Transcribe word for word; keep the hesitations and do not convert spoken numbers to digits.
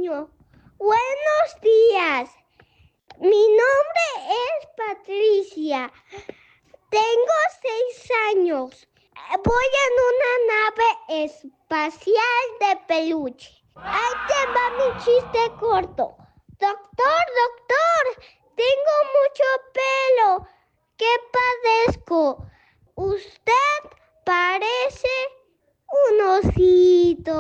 año. Buenos días. Mi nombre es Patricia. Tengo seis años. Voy en una nave espacial de peluche. Ahí te va mi chiste corto. Doctor, doctor, tengo mucho pelo. ¿Qué padezco? Usted parece un osito.